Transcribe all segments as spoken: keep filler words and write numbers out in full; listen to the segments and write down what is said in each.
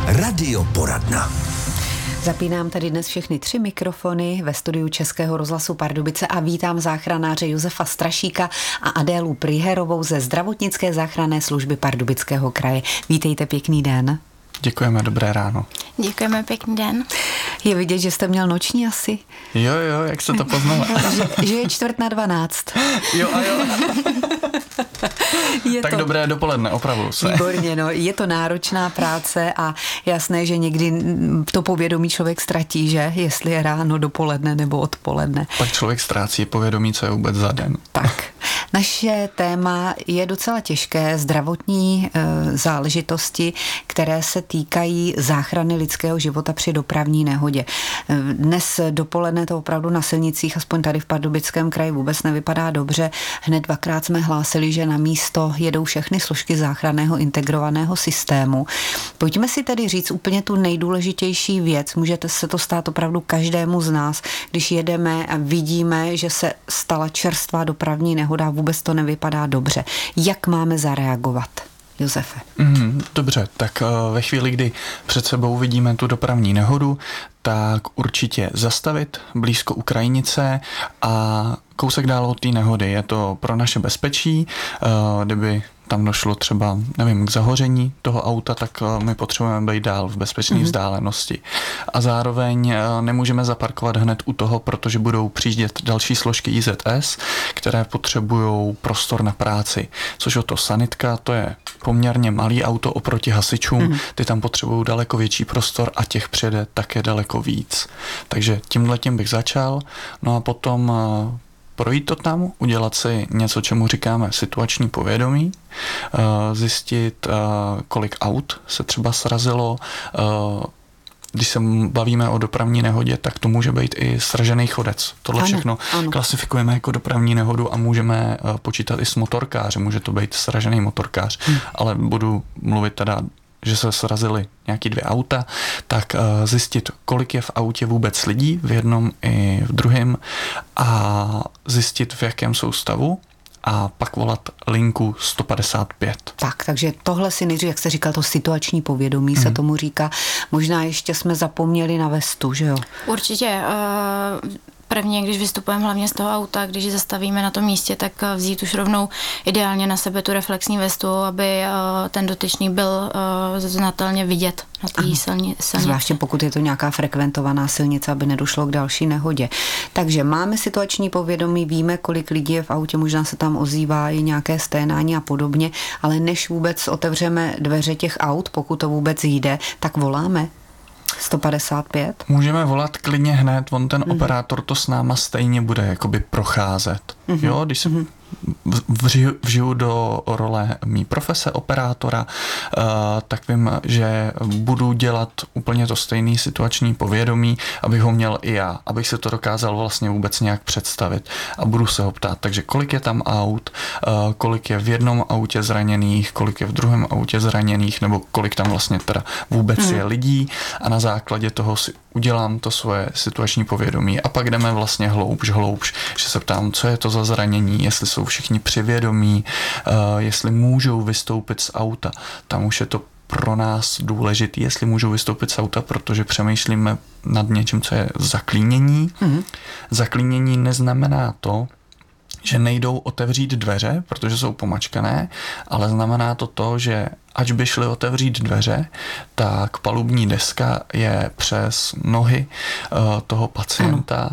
Radioporadna. Zapínám tady dnes všechny tři mikrofony ve studiu Českého rozhlasu Pardubice a vítám záchranáře Josefa Strašíka a Adélu Pryherovou ze zdravotnické záchranné služby Pardubického kraje. Vítejte, pěkný den. Děkujeme, dobré ráno. Děkujeme, pěkný den. Je vidět, že jste měl noční asi? Jo, jo, jak se to poznala? že, že je čtvrt na dvanáct. Jo a jo. Je tak to... dobré dopoledne, opravdu se. Výborně, no, je to náročná práce a jasné, že někdy to povědomí člověk ztratí, že? Jestli je ráno, dopoledne nebo odpoledne. Pak člověk ztrácí povědomí, co je vůbec za den. Tak. Naše téma je docela těžké, zdravotní e, záležitosti, které se týkají záchrany lidského života při dopravní nehodě. Dnes dopoledne to opravdu na silnicích, aspoň tady v Pardubickém kraji, vůbec nevypadá dobře. Hned dvakrát jsme hlásili, že na místo jedou všechny složky záchranného integrovaného systému. Pojďme si tedy říct úplně tu nejdůležitější věc. Můžete se to stát opravdu každému z nás, když jedeme a vidíme, že se stala čerstvá dopravní nehoda, vůbec to nevypadá dobře. Jak máme zareagovat? Josefe. Mm, dobře, tak uh, ve chvíli, kdy před sebou vidíme tu dopravní nehodu, tak určitě zastavit blízko u krajnice a kousek dál od té nehody. Je to pro naše bezpečí, uh, kdyby tam došlo třeba, nevím, k zahoření toho auta, tak my potřebujeme být dál v bezpečné mm-hmm. vzdálenosti. A zároveň nemůžeme zaparkovat hned u toho, protože budou přijíždět další složky I Z S, které potřebují prostor na práci. Což o to sanitka, to je poměrně malý auto oproti hasičům, mm-hmm. ty tam potřebují daleko větší prostor a těch přijede také daleko víc. Takže tímhletím bych začal, no a potom projít to tam, udělat si něco, čemu říkáme situační povědomí, zjistit, kolik aut se třeba srazilo. Když se bavíme o dopravní nehodě, tak to může být i sražený chodec. Tohle ano, všechno ano. klasifikujeme jako dopravní nehodu a můžeme počítat i s motorkářem. Může to být sražený motorkář, hmm. ale budu mluvit teda, že se srazily nějaký dvě auta, tak zjistit, kolik je v autě vůbec lidí, v jednom i v druhém, a zjistit, v jakém jsou stavu, a pak volat linku sto padesát pět. Tak, takže tohle si nejdřív, jak jste říkal, to situační povědomí mm. se tomu říká. Možná ještě jsme zapomněli na vestu, že jo? Určitě. Uh... Prvně, když vystupujeme hlavně z toho auta, když zastavíme na tom místě, tak vzít už rovnou ideálně na sebe tu reflexní vestu, aby ten dotyčný byl znatelně vidět na té silnici. Zvláště pokud je to nějaká frekventovaná silnice, aby nedošlo k další nehodě. Takže máme situační povědomí, víme, kolik lidí je v autě, možná se tam ozývá i nějaké sténání a podobně, ale než vůbec otevřeme dveře těch aut, pokud to vůbec jde, tak voláme sto padesát pět? Můžeme volat klidně hned, on ten mm. operátor to s náma stejně bude jakoby procházet. Mm-hmm. Jo, když se mm-hmm. vžiju, vžiju do role mý profese operátora, uh, tak vím, že budu dělat úplně to stejný situační povědomí, abych ho měl i já, abych se to dokázal vlastně vůbec nějak představit a budu se ho ptát. Takže kolik je tam aut, uh, kolik je v jednom autě zraněných, kolik je v druhém autě zraněných, nebo kolik tam vlastně teda vůbec mm. je lidí, a na základě toho si udělám to svoje situační povědomí a pak jdeme vlastně hloubš, hloubš, že se ptám, co je to za zranění, jestli jsou všichni při vědomí, uh, jestli můžou vystoupit z auta. Tam už je to pro nás důležitý, jestli můžou vystoupit z auta, protože přemýšlíme nad něčím, co je zaklínění. Mm-hmm. Zaklínění neznamená to, že nejdou otevřít dveře, protože jsou pomačkané, ale znamená to to, že ač by šli otevřít dveře, tak palubní deska je přes nohy uh, toho pacienta ano.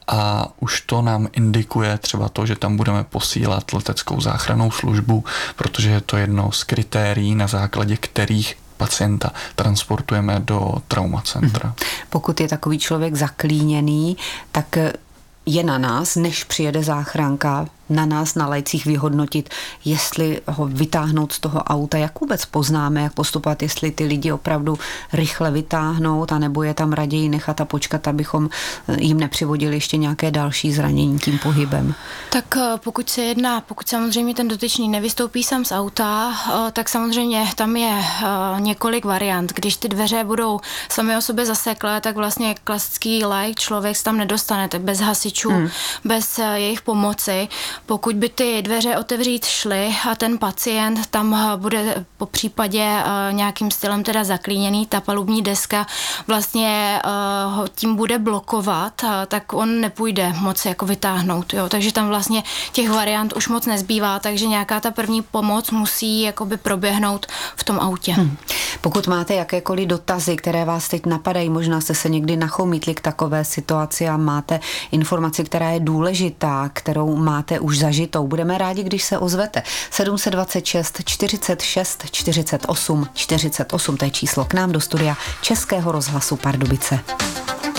a už to nám indikuje třeba to, že tam budeme posílat leteckou záchrannou službu, protože je to jedno z kritérií, na základě kterých pacienta transportujeme do traumacentra. Pokud je takový člověk zaklíněný, tak je na nás, než přijede záchranka, na nás, na lajcích vyhodnotit, jestli ho vytáhnout z toho auta, jak vůbec poznáme, jak postupovat, jestli ty lidi opravdu rychle vytáhnout, anebo je tam raději nechat a počkat, abychom jim nepřivodili ještě nějaké další zranění tím pohybem. Tak pokud se jedná, pokud samozřejmě ten dotyčný nevystoupí sám z auta, tak samozřejmě tam je několik variant. Když ty dveře budou sami o sobě zaseklé, tak vlastně klasický laik člověk se tam nedostane, tak bez hasičů, hmm. bez jejich pomoci. pokud by ty dveře otevřít šly a ten pacient tam bude po případě nějakým stylem teda zaklíněný, ta palubní deska vlastně ho tím bude blokovat, tak on nepůjde moc jako vytáhnout, jo. Takže tam vlastně těch variant už moc nezbývá, takže nějaká ta první pomoc musí jakoby proběhnout v tom autě. Hmm. Pokud máte jakékoliv dotazy, které vás teď napadají, možná jste se někdy nachomítli k takové situaci a máte informaci, která je důležitá, kterou máte už zažitou, budeme rádi, když se ozvete. sedm set dvacet šest čtyřicet šest čtyřicet osm čtyřicet osm, to je číslo k nám do studia Českého rozhlasu Pardubice.